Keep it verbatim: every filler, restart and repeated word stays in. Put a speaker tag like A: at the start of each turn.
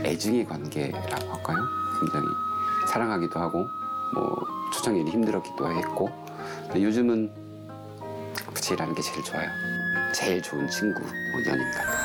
A: 애증의 관계라고 할까요? 굉장히 사랑하기도 하고 뭐 초창기에 힘들었기도 했고, 근데 요즘은 부채일하는 게 제일 좋아요. 제일 좋은 친구, 뭐 연인 같아요.